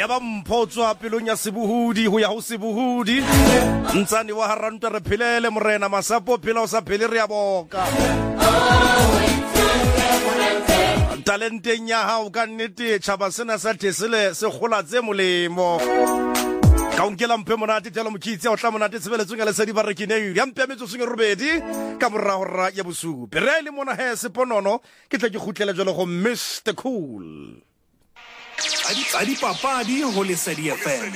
ya ba mphotswa pelong ya Sebuhudi ho ya ho Sebuhudi ntsane wa harantwa re philele morena masapo phela o sa phele re ya boka talenteng ya hao ka nnete tšhaba sena sa thesele se golatse molemo ka onkela mphe monate tela mokitsi o tla monate sebeletsong ya lesedi ba rekineng ya mpe metso senge robedi ka moragora ya bosupe re le mona he seponono ke tle ke khutlele jalo go Mr Cool Adi papadi ho Lesedi FM.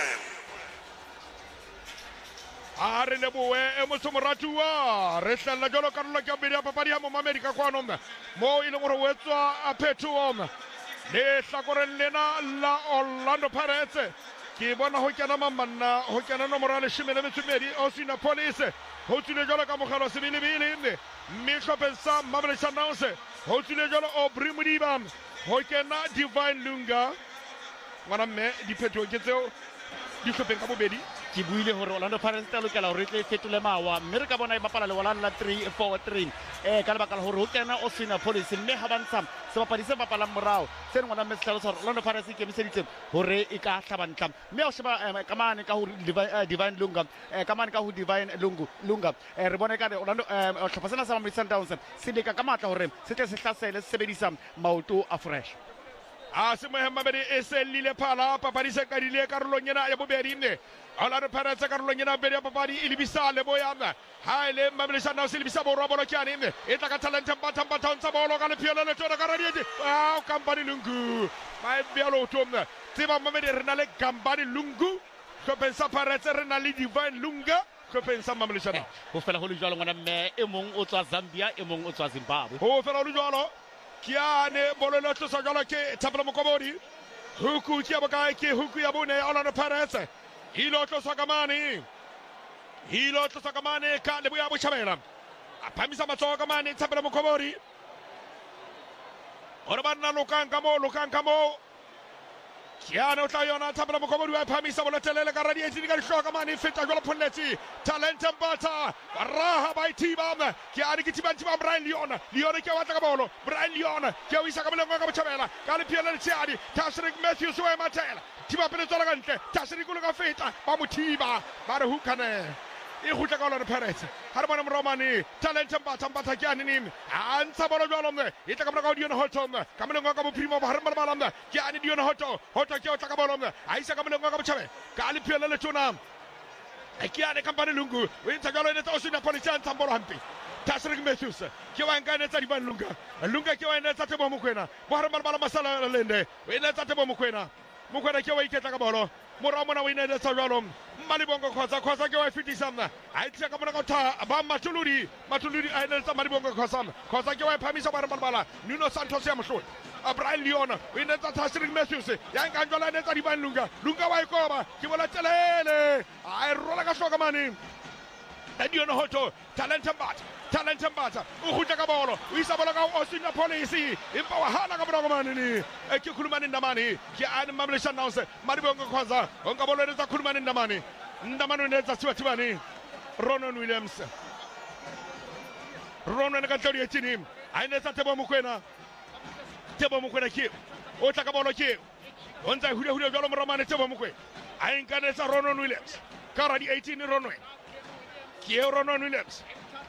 Are le boe e mosomoratua re hlalla jalo karolo ka bedi ya papadi ya mo America kwano mo ile gore wetswa a phetho le hlakoreng lena la Orlando Pirates ke bona ho kena mamanna ho kena nomoro ya 12 Osina Police ho tsile jalo ka mogalo sebilebile mme hlopetsa Mamelodi Sundowns ho tsile jalo Aubrey Modiba ho kena Divine Lunga ngwana mme diphetho ke tseo di hlopeng ka bobedi ke buile hore Orlando Pirates tla lokela hore tle fetole mawa mme re ka bona e bapala le wala la 3-4-3 ka lebaka la hore ho kena Osina Police mme ha bantsha sebapadi se bapalang morao se ngwana mme se tlhalosa hore Orlando Pirates ke miseditse hore e ka hlabantla mme o sheba kamane ka ho Divine Lunga kamane ka ho Divine Lunga re bona ka Orlando hlopha sena sa Mamelodi Sundowns se leka ka matla hore se tle se hlasele se sebedisa maoto a fresh se Mohammed e se lile phala papadi se kadile karolong ena ya bobedi Orlando Pirates karolong ena bedi ya papadi ilibisa le boyana ha ile Mamelodi Sundowns ilibisa borwa bolo kyane e tla ka talent mbata ntsa bolo ka le phielo le tsona ka radiete Gambani Lungu ba bialo tomna tseba Mohammed re na le Gambani Lungu go pensa Pirates re na le Divine Lunga go pensa Mamelodi Sundowns ho fela ho le jwalo ngwana mme e mong o tswa Zambia e mong o tswa Zimbabwe ho fela ho le jwalo Kiane bolelo tlosa jalo ke Thapelo Mokobodi huku ke bokae ke huku ya bone Orlando Pirates hilo tlosa kamane ka le boya botjhabela aphamisa matsogo kamane Thapelo Mokobodi ore bana lokang ka mo Kiana o tla yona Thapelo Mokobodi wa phamisa bolotelele ka radietsi ka hloka mane feta jalo pholletsi talent mbata raha ba itiba Kiana ke tiba Brian Leon ke wa tla ka bolo Brian Leon ke o isa ka molengo ka botjhabela ka le phiele le tsiadi Tashrik Matthews wa matela tiba pele tsala ka ntle Tashrik o le ka feta ba motiba ba re hukane e khutla ka Orlando Pirates ha re bona moromane talent mbata ke ane nimi a ntsha bolo jalo e tla ka mona ka Dion Holton ka molengo ka bophirimo ba re balabala ke ane Dion Holton ke o tla ka bolo a isa ka molengo ka botjhabe ka le phiele le tsona ke ane Gambani Lungu o ntsa jalo ne tsa Osina Police ntsa bolo hampe Tashrik Matthews ke wa nka ne tsa Divine Lunga ke wa ne tsa Tebo Mokwena bo re balabala masala lende o ne tsa Tebo Mokwena ke wa iketla ka bolo mora mona o ne tsa jalo Malibongo khosa ke wa fitisa a itse ka mona ka tha ba matuludi a ne tsa Malibongo khosa ke wa phamisa ba re balabala Nuno Santos ya mohlodi Brian Leon o ne tsa Tashrik Matthews ya nka jwala ne tsa Divine Lunga wa ikoba ke bola telele a rola ka hloka mane Dion Hoto talent mbata o khutla ka bolo o isa bolo ka Osina Police impa wa hana ka bolo mane ni ke khulumane ndamane ke ane Mamelodi Sundowns Malibongo khosa o nka bolo ne tsa khulumane ndamane ne tsa Tibani Ronan Williams Ronan ka tlodi etini a ne tsa Tebo Mokwena ke o tla ka bolo ke o ntsa hule jalo moromane Tebo Mokwena a nka ne tsa Ronan Williams ka radi 18 Ronan Williams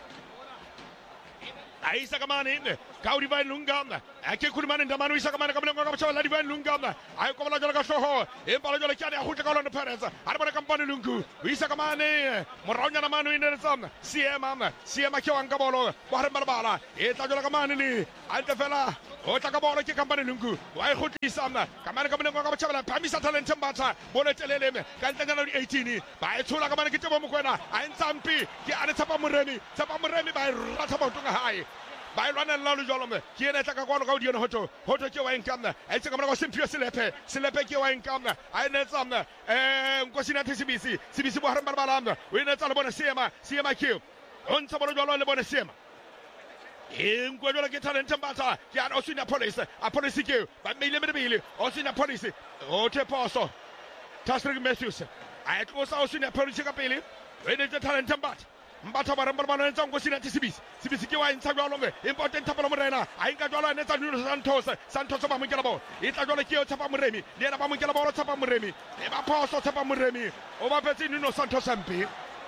Aisa kamane ka Divine Lunga ake kulmane ndamane isa kamane kamlengo ka botjhabela Divine Lunga ay ko bala jalo ka hloho e bala jalo kyane a khutla ka Orlando Pirates ha re bona Gambani Lungu o isa kamane moraunyana mane ine tsam siema ke wanga bolo ba re balabala e tla jalo kamane ni ante fela o tla ka bolo ke Gambani Lungu wa e khutlisa kamane kamlengo ka botjhabela phamisa talent mbata bolo telele ka ntanyana di 18 ba e tshola kamane ke Tebo Mokwena a ntsampi ke ane Tsapa Moremi ba e ratha botonga hae ba ilwana la lo jolo ke ene tla ka kwano ka Dion Hoto ke wa inkamna a itse ka mona go Simpio Selepe ke wa inkamna a ene tsamna nkosina tsibisi bo haramba balanda o ene tsa le bona Siema ke on tsa bolo jolo le bona Siema ngwe jolo ke talent mbata ke ana Osina Police a Police ke ba meile medebile Osina Police o te poso Tashrik Matthews a tlosa Osina Police ka pele o ene talent mbata Mbatha ba rembala bana ntsa ngosina tsibisi tsibisi ke wa ntsha jwalo me important thapelo morena a inka jwalo a netsa Nuno Santos ba mo nkela bona e tla jwalo ke yo Thapa Moremi le ena ba mo nkela bona Thapa Moremi e ba phoso Thapa Moremi o ba petse Nuno Santos mpe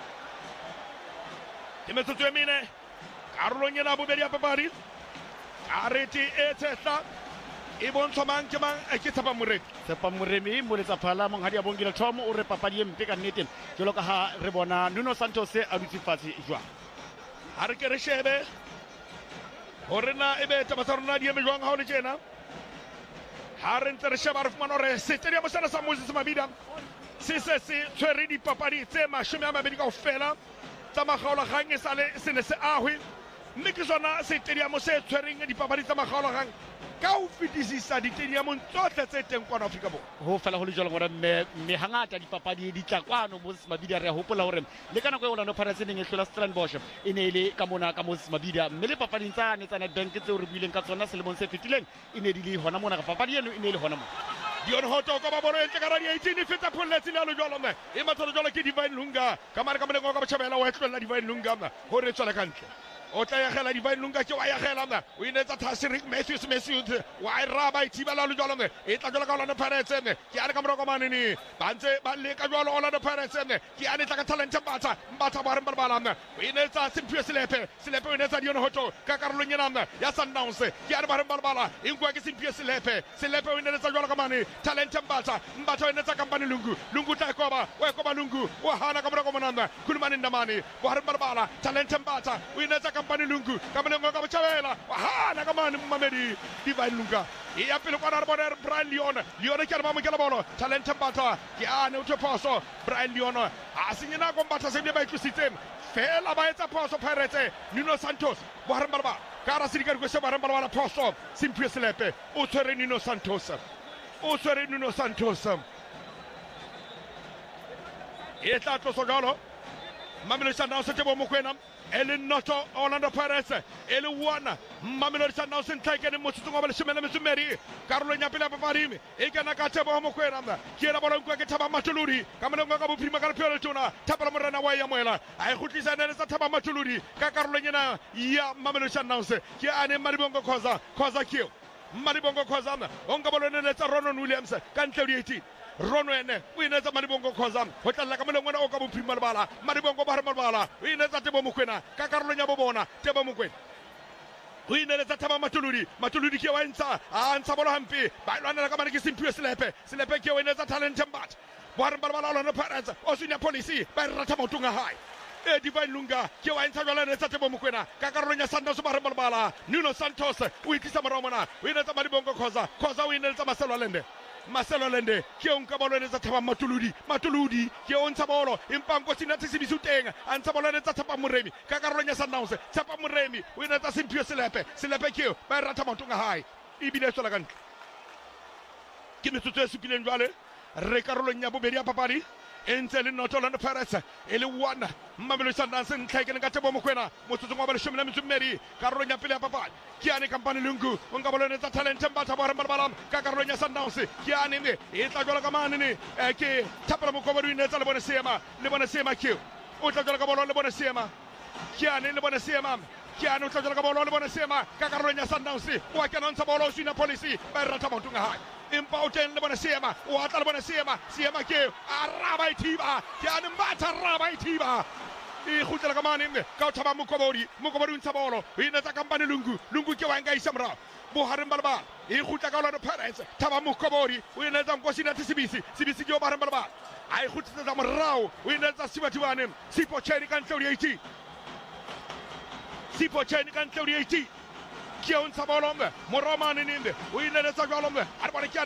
ke metsotso e mene karolong ena bobedi ya papadi areti e tsetla e bontsha mang ke mang ke Thapa Moremi mo letsa phala monghadi a bongile thomo o re papadi e mpe ka nnete jalo ka ha re bona Nuno Santos a dutse fatshe jwa ha re ke re shebe hore na e be taba tsa rona di eme jwang ha o le tjena ha re ntse re sheba re fumana hore stadium sena sa Moses Mabhida se tshwere dipapadi tse 20 kaofela tsa makgaolakgang e sale se ne se ahwe mme ke sona stadium se tshwereng dipapadi tsa makgaolakgang ka ho fetisisa ditadiamong tsohle tse teng kwana Afrika Borwa ho fela ho le jalo ngwana mme hangata dipapadi di tla kwano Moses Mabhida re a hopola hore le kana go Orlando Pirates e neng e hlola Stellenbosch e ne ile ka mona ka Moses Mabhida mme le papading tsa Nedbank tse re buileng ka tsona selemong se fetileng e ne di le hona mona ka papadi eno e ne le hona mona Dion Hoto ka ba bolo e ka radio 18 feta pholletsi le lo jalo me e matsolo jalo ke Divine Lunga ka mare ka molengo ka botjhabela wa tlolla Divine Lunga ho re tswela kantle o tla ya gela Divine Lunga ke wa ya gela mna o inetsa Thasirik Matthews wa iraba itibala lo jalo me e tla jola ka Orlando Pirates me ke a re ka moroko manene ba ntse ba le ka jwalo Orlando Pirates me ke a ne tla ka talent Mbatha ba re mbala mna o inetsa Simphiwe Selepe o inetsa Dion Hoto ka karolong ena mna ya Sundowns ke a re ba re mbala e ngwa ke Simphiwe Selepe o inetsa jwalo ka mane talent Mbatha o inetsa Kampani Lungu tla koba Lungu o hana ka moroko manana Khulumani Ndamani bo re mbala talent Mbatha o inetsa Kampani Lungu ka molengo ka botjhabela o hana ka mane Mamedi Divine Lunga e ya pele kwa na bona Brian Leon ke re ba mo kela bolo talent Mbatha ke a ne o tshephoso Brian Leon a senyena go Mbatha se ba itlositseng fela ba etsa phoso Pirates Nuno Santos bo re mbala ka ra sidika go se ba re mbala phoso Simphiwe Selepe o tshwere Nuno Santos e tla tloso jalo Mamelodi Sundowns se bo Mokoena ele noto Orlando Pirates ele wana Mamelodi Sundowns ntlhaekene motsotso wa baleshemela metsumeri karolo nya pele papadi e kana ka Tebo Mokoena ke ra bola nkwa ke Thaba Matuludi ka molengo ka bophirima ka lepelo tona Thapelo Morena wa ya moela a e khutlisa ne tsa Thaba Matuludi ka karolo nyena ya Mamelodi Sundowns ke ane Malibongo Khoza ke Malibongo Khoza onga bolo ne tsa Ronon Williams ka ntle di 18 Rono ene o inetsa Malibongo Khoza ho tlalla ka molengo o ka bophirima lebala Malibongo ba re malebala o inetsa Tebo Mokoena ka karolo nya bo bona Tebo Mokoena o ineletsa Thaba Matuludi ke wa ntsha a ntsha bolo hampe ba lwana ka mane ke Simphiwe Selepe ke wa inetsa talent Mbatha bo re balabala Orlando Pirates o sunya policy ba re ratha motunga hai e Divine Lunga ke wa ntsha jwala ne tsa Tebo Mokoena ka karolo nya Sundowns ba re balabala Nuno Santos o itlisa moromona o inetsa Malibongo Khoza o inetsa Marcelo Lende ke o nka bolo ne tsa Thaba Matuludi ke o ntsha bolo empa nko sina tsibisu teng a ntsha bolo ne tsa Thapa Moremi ka karolo nya Sundowns Thapa Moremi o inetsa Simphiwe Selepe ke ba ratha motunga hai e bile tswela ka ntle ke metsotso e supileng jwale re karolo nya bobedi ya papadi entse le noto Orlando Pirates ele wana Mamelodi Sundowns ntlhaekene ka Tebo Mokoena motsotso wa baleshome la metsumeri karolo nya pele ya papadi ke ane Kampani Lungu o nka bolo ne tsa talent Mbatha ba re mbala ka karolo nya Sundowns ke ane me e tla jwala ka mane ke Thapelo Mokobodu ne tsa le bona seema ke o tla jwala ka bolo le bona seema ke ane le bona seema ke ane o tla jwala ka bolo le bona seema ka karolo nya Sundowns o a kena ntsha bolo o sina policy ba ratha motunga hai empa o teng le bona seema o atla le bona seema ke araba ithiba ke ane Mbatha araba ithiba e khutla ka mane ka Thaba Mokobodu ntsha bolo o inetsa Kampani Lungu ke wa nka isa morao bo hare mbalaba e khutla ka Orlando Pirates Thaba Mokobodu o inetsa Nkosina Sibisi ke o ba re mbalaba a e khutla tsa morao o inetsa Sibathiwane Sipho Cheni ka ntle di 80 ke o ntsha bolo moromane ninde o inetsa jwalo a re bona ke